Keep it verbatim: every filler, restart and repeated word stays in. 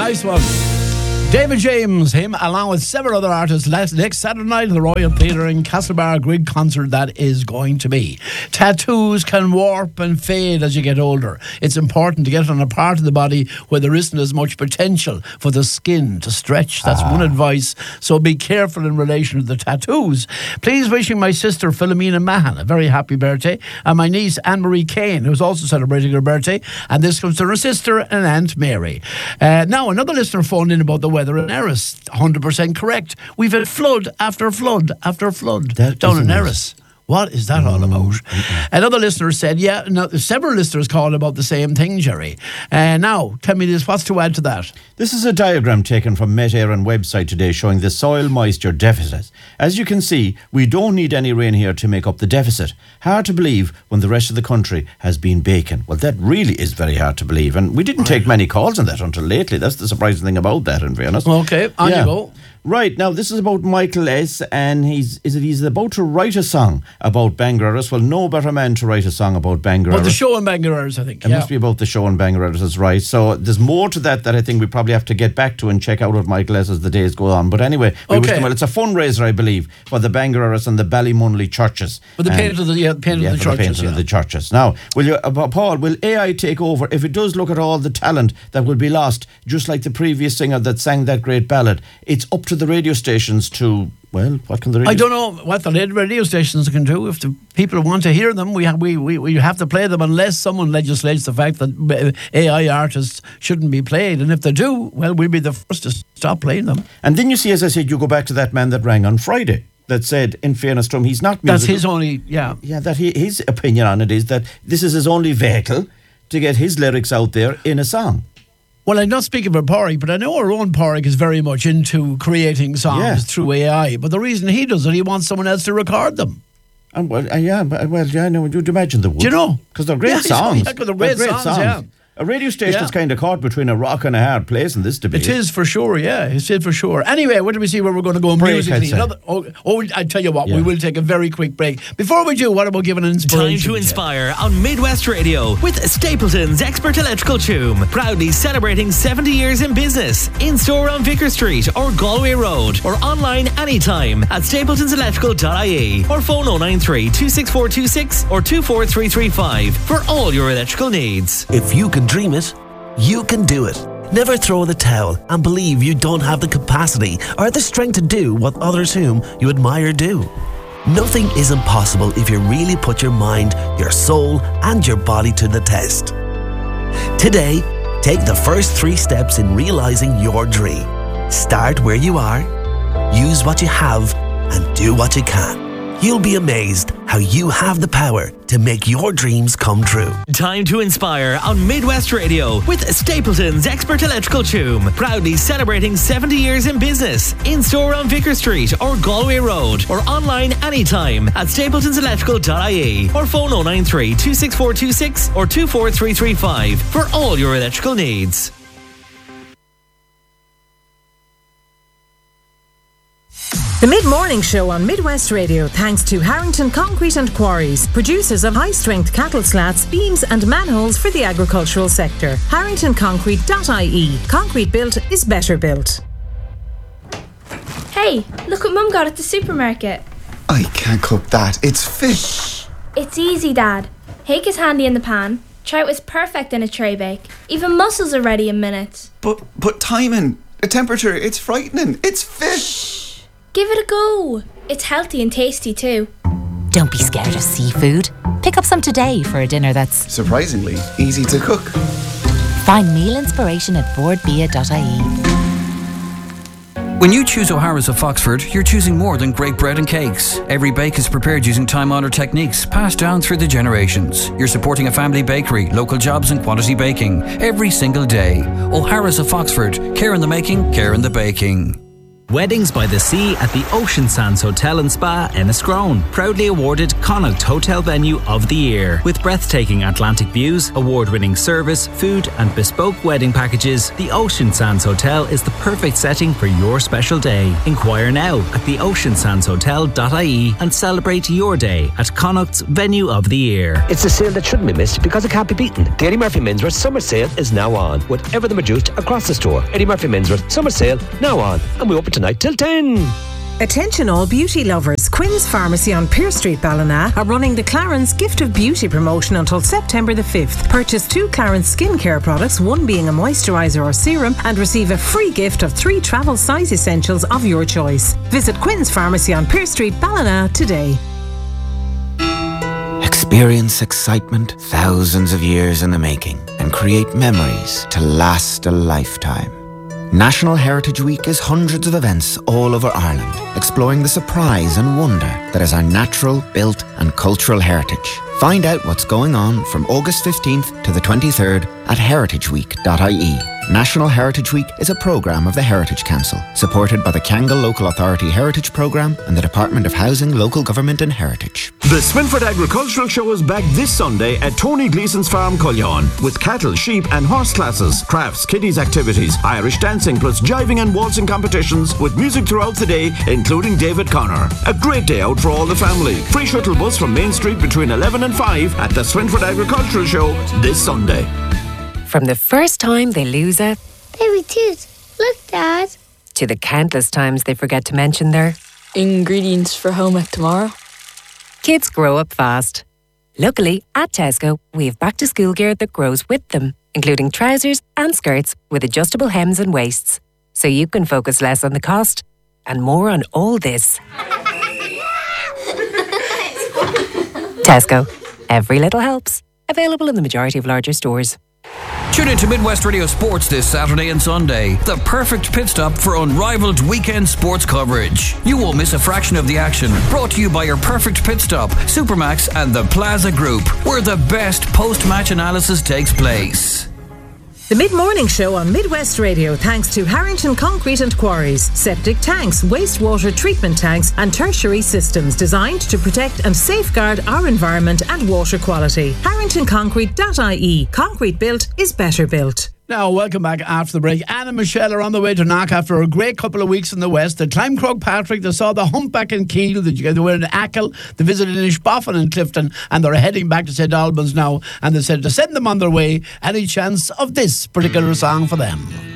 Nice one. David James, him along with several other artists next Saturday night at the Royal Theatre in Castlebar, Grid concert that is going to be. Tattoos can warp and fade as you get older. It's important to get on a part of the body where there isn't as much potential for the skin to stretch. That's ah. one advice. So be careful in relation to the tattoos. Please wishing my sister Philomena Mahan a very happy birthday, and my niece Anne-Marie Kane, who's also celebrating her birthday, and this comes to her sister and Aunt Mary. Uh, now, another listener phoned in about the weather in Erris. one hundred percent correct. We've had flood after flood after flood that down in Erris. What is that all about? Mm-hmm. Another listener said, yeah, no, several listeners called about the same thing, Jerry. Uh, now, tell me this, what's to add to that? This is a diagram taken from Met Éireann website today showing the soil moisture deficit. As you can see, we don't need any rain here to make up the deficit. Hard to believe when the rest of the country has been baking. Well, that really is very hard to believe. And we didn't right. take many calls on that until lately. That's the surprising thing about that, in fairness. Okay, on yeah. you go. Right, now this is about Michael S. and he's is it he's about to write a song about Bangor Erris. Well, no better man to write a song about Bangor Erris. About the show in Bangor Erris, I think. It yeah. must be about the show in Bangor Erris, that's right. So there's more to that that I think we probably have to get back to and check out with Michael S. as the days go on. But anyway, we okay. wish them well. It's a fundraiser, I believe, for the Bangor Erris and the Ballymunley churches. For the painting of the, yeah, painting yeah, of the churches. The painting yeah. of the churches. Now, will you, uh, Paul, will A I take over if it does look at all the talent that will be lost, just like the previous singer that sang that great ballad? It's up to the radio stations to, well, what can the radio I don't know what the radio stations can do. If the people want to hear them, we have, we, we, we have to play them unless someone legislates the fact that A I artists shouldn't be played. And if they do, well, we'll be the first to stop playing them. And then you see, as I said, you go back to that man that rang on Friday that said, in fairness to him, he's not musical. That's his only, yeah. Yeah, that he, his opinion on it is that this is his only vehicle to get his lyrics out there in a song. Well, I'm not speaking for Pádraig, but I know our own Pádraig is very much into creating songs yeah. through A I. But the reason he does it, he wants someone else to record them. And well, uh, yeah, but, well, yeah, no, you'd imagine they would. Do you know? Because they're great yeah, songs. Yeah, they're great, they're great songs, songs, yeah. A radio station yeah. is kind of caught between a rock and a hard place in this debate. It is for sure, yeah. It is for sure. Anyway, where do we see where we're going to go break, musically? Another, oh, oh, I tell you what, yeah. we will take a very quick break. Before we do, what about giving an inspiration? Time to inspire on Midwest Radio with Stapleton's Expert Electrical Choom. Proudly celebrating seventy years in business. In store on Vicar Street or Galway Road, or online anytime at stapletons electrical dot I E or phone oh nine three, two six four two six or two four three three five for all your electrical needs. If you can dream it, you can do it. Never throw in the towel and believe you don't have the capacity or the strength to do what others whom you admire do. Nothing is impossible if you really put your mind, your soul, and your body to the test. Today, take the first three steps in realizing your dream. Start where you are, use what you have, and do what you can. You'll be amazed how you have the power to make your dreams come true. Time to inspire on Midwest Radio with Stapleton's Expert Electrical Choom. Proudly celebrating seventy years in business. In store on Vicar Street or Galway Road, or online anytime at stapletons electrical dot I E or phone oh nine three, two six four two six or two four three three five for all your electrical needs. The Mid-Morning Show on Midwest Radio, thanks to Harrington Concrete and Quarries, producers of high-strength cattle slats, beams and manholes for the agricultural sector. harrington concrete dot I E. Concrete built is better built. Hey, look what Mum got at the supermarket. I can't cook that. It's fish. It's easy, Dad. Hake is handy in the pan. Trout is perfect in a tray bake. Even mussels are ready in minutes. But, but timing, the temperature, it's frightening. It's fish. Give it a go. It's healthy and tasty too. Don't be scared of seafood. Pick up some today for a dinner that's surprisingly easy to cook. Find meal inspiration at board bia dot I E. When you choose O'Hara's of Foxford, you're choosing more than great bread and cakes. Every bake is prepared using time-honoured techniques passed down through the generations. You're supporting a family bakery, local jobs and quality baking every single day. O'Hara's of Foxford. Care in the making, care in the baking. Weddings by the Sea at the Ocean Sands Hotel and Spa in Enniscrone. Proudly awarded Connacht Hotel Venue of the Year. With breathtaking Atlantic views, award-winning service, food and bespoke wedding packages, the Ocean Sands Hotel is the perfect setting for your special day. Inquire now at the ocean sands hotel dot I E and celebrate your day at Connacht's Venue of the Year. It's a sale that shouldn't be missed because it can't be beaten. The Eddie Murphy Menswear Summer Sale is now on, with everything reduced across the store. Eddie Murphy Menswear Summer Sale now on, and we open tonight till ten. Attention all beauty lovers. Quinn's Pharmacy on Pierce Street, Ballina are running the Clarence Gift of Beauty promotion until September the fifth. Purchase two Clarence skincare products, one being a moisturiser or serum, and receive a free gift of three travel size essentials of your choice. Visit Quinn's Pharmacy on Pierce Street, Ballina today. Experience excitement thousands of years in the making and create memories to last a lifetime. National Heritage Week is hundreds of events all over Ireland, exploring the surprise and wonder that is our natural, built and cultural heritage. Find out what's going on from August fifteenth to the twenty-third at heritage week dot I E. National Heritage Week is a programme of the Heritage Council, supported by the Kangal Local Authority Heritage Programme and the Department of Housing, Local Government and Heritage. The Swinford Agricultural Show is back this Sunday at Tony Gleeson's Farm, Cullion, with cattle, sheep and horse classes, crafts, kiddies activities, Irish dancing plus jiving and waltzing competitions with music throughout the day, including David Connor. A great day out for all the family. Free shuttle bus from Main Street between eleven and five at the Swinford Agricultural Show this Sunday. From the first time they lose a baby tooth, look, Dad, to the countless times they forget to mention their ingredients for home ec tomorrow. Kids grow up fast. Luckily, at Tesco, we have back to school gear that grows with them, including trousers and skirts with adjustable hems and waists, so you can focus less on the cost and more on all this. Tesco. Every little helps. Available in the majority of larger stores. Tune in to Midwest Radio Sports this Saturday and Sunday. The perfect pit stop for unrivaled weekend sports coverage. You won't miss a fraction of the action. Brought to you by your perfect pit stop, Supermax and the Plaza Group, where the best post-match analysis takes place. The Mid-Morning Show on Midwest Radio thanks to Harrington Concrete and Quarries. Septic tanks, wastewater treatment tanks and tertiary systems designed to protect and safeguard our environment and water quality. harrington concrete dot I E. Concrete built is better built. Now, welcome back after the break. Anne and Michelle are on the way to Knock after a great couple of weeks in the West. They climbed Croagh-Patrick, they saw the Humpback in Keele, they were in Achill, they visited Inishboffin and Clifton, and they're heading back to Saint Albans now. And they said to send them on their way, any chance of this particular song for them.